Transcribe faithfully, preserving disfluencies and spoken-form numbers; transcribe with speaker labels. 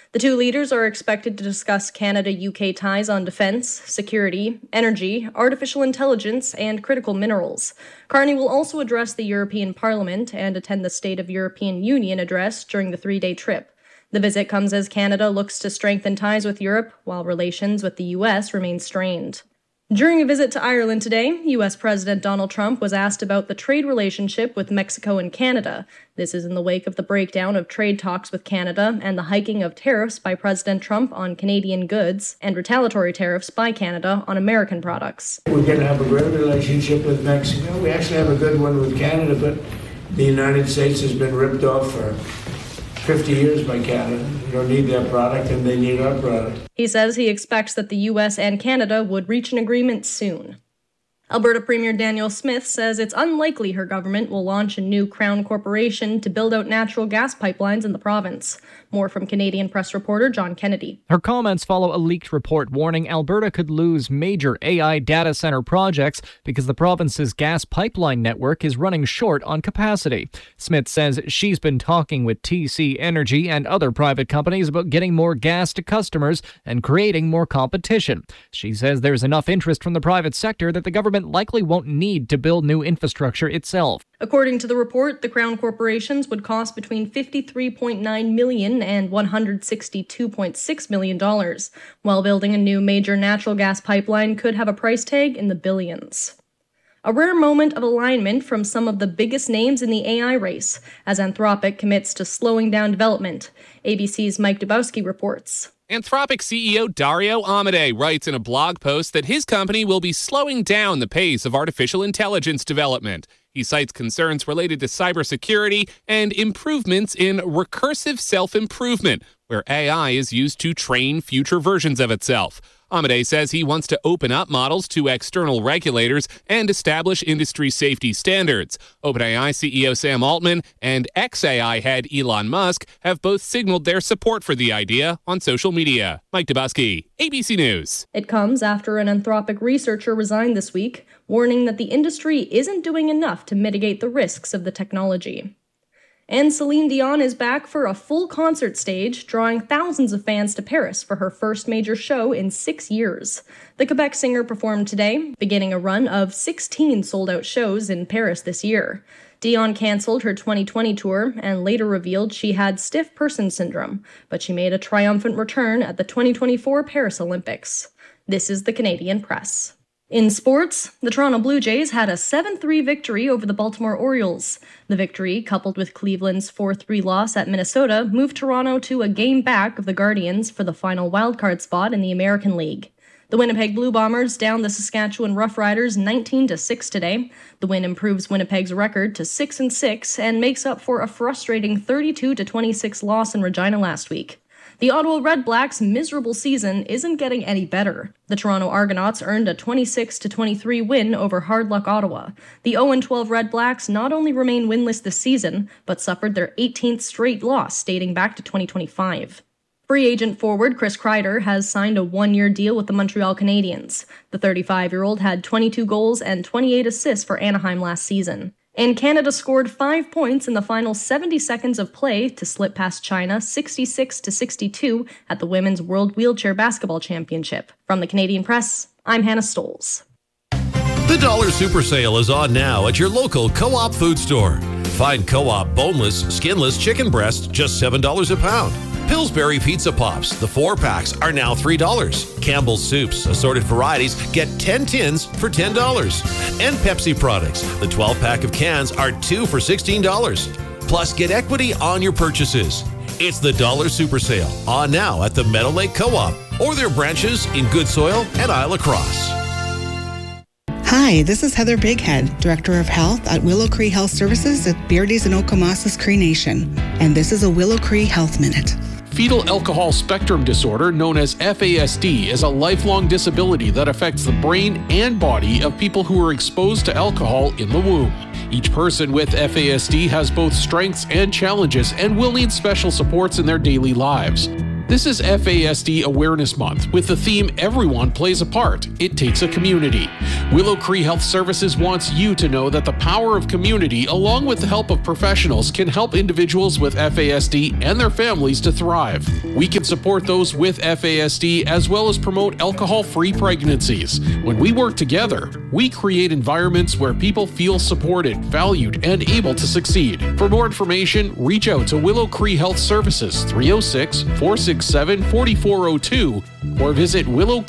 Speaker 1: The two leaders are expected to discuss Canada-U K ties on defense, security, energy, artificial intelligence, and critical minerals. Carney will also address the European Parliament and attend the State of European Union address during the three-day trip. The visit comes as Canada looks to strengthen ties with Europe, while relations with the U S remain strained. During a visit to Ireland today, U S President Donald Trump was asked about the trade relationship with Mexico and Canada. This is in the wake of the breakdown of trade talks with Canada and the hiking of tariffs by President Trump on Canadian goods and retaliatory tariffs by Canada on American products.
Speaker 2: We're going to have a great relationship with Mexico. We actually have a good one with Canada, but the United States has been ripped off for fifty years by Canada. We don't need their product and they need our product.
Speaker 1: He says he expects that the U S and Canada would reach an agreement soon. Alberta Premier Danielle Smith says it's unlikely her government will launch a new Crown corporation to build out natural gas pipelines in the province. More from Canadian Press reporter John Kennedy.
Speaker 3: Her comments follow a leaked report warning Alberta could lose major A I data center projects because the province's gas pipeline network is running short on capacity. Smith says she's been talking with T C Energy and other private companies about getting more gas to customers and creating more competition. She says there's enough interest from the private sector that the government likely won't need to build new infrastructure itself.
Speaker 1: According to the report, the Crown corporations would cost between fifty-three point nine million dollars and one hundred sixty-two point six million dollars, while building a new major natural gas pipeline could have a price tag in the billions. A rare moment of alignment from some of the biggest names in the A I race, as Anthropic commits to slowing down development. A B C's Mike Dubowski reports.
Speaker 4: Anthropic C E O Dario Amodei writes in a blog post that his company will be slowing down the pace of artificial intelligence development. He cites concerns related to cybersecurity and improvements in recursive self-improvement, where A I is used to train future versions of itself. Amodei says he wants to open up models to external regulators and establish industry safety standards. OpenAI C E O Sam Altman and ex-A I head Elon Musk have both signaled their support for the idea on social media. Mike Dubowski, A B C News.
Speaker 1: It comes after an Anthropic researcher resigned this week, warning that the industry isn't doing enough to mitigate the risks of the technology. And Celine Dion is back for a full concert stage, drawing thousands of fans to Paris for her first major show in six years. The Quebec singer performed today, beginning a run of sixteen sold-out shows in Paris this year. Dion canceled her twenty twenty tour and later revealed she had stiff person syndrome, but she made a triumphant return at the twenty twenty-four Paris Olympics. This is the Canadian Press. In sports, the Toronto Blue Jays had a seven three victory over the Baltimore Orioles. The victory, coupled with Cleveland's four three loss at Minnesota, moved Toronto to a game back of the Guardians for the final wildcard spot in the American League. The Winnipeg Blue Bombers downed the Saskatchewan Roughriders nineteen to six today. The win improves Winnipeg's record to six and six and makes up for a frustrating thirty-two to twenty-six loss in Regina last week. The Ottawa Red Blacks' miserable season isn't getting any better. The Toronto Argonauts earned a twenty-six to twenty-three win over Hard Luck Ottawa. The oh and twelve Red Blacks not only remain winless this season, but suffered their eighteenth straight loss dating back to twenty twenty-five. Free agent forward Chris Kreider has signed a one-year deal with the Montreal Canadiens. The thirty-five-year-old had twenty-two goals and twenty-eight assists for Anaheim last season. And Canada scored five points in the final seventy seconds of play to slip past China sixty-six to sixty-two at the Women's World Wheelchair Basketball Championship. From the Canadian Press, I'm Hannah Stoles.
Speaker 5: The Dollar Super Sale is on now at your local Co-op food store. Find Co-op boneless, skinless chicken breast just seven dollars a pound. Pillsbury Pizza Pops, the four packs, are now three dollars. Campbell's Soups, assorted varieties, get ten tins for ten dollars. And Pepsi products, the twelve pack of cans are two for sixteen dollars. Plus, get equity on your purchases. It's the Dollar Super Sale, on now at the Meadow Lake Co-op or their branches in Good Soil and Isle Cross.
Speaker 6: Hi, this is Heather Bighead, Director of Health at Willow Cree Health Services at Beardy's and Okomasas Cree Nation. And this is a Willow Cree Health Minute.
Speaker 7: Fetal alcohol spectrum disorder, known as F A S D, is a lifelong disability that affects the brain and body of people who are exposed to alcohol in the womb. Each person with F A S D has both strengths and challenges and will need special supports in their daily lives. This is F A S D Awareness Month with the theme Everyone Plays a Part. It takes a community. Willow Cree Health Services wants you to know that the power of community, along with the help of professionals, can help individuals with F A S D and their families to thrive. We can support those with F A S D as well as promote alcohol-free pregnancies. When we work together, we create environments where people feel supported, valued, and able to succeed. For more information, reach out to Willow Cree Health Services, three oh six, four six seven, four four oh two, or visit willow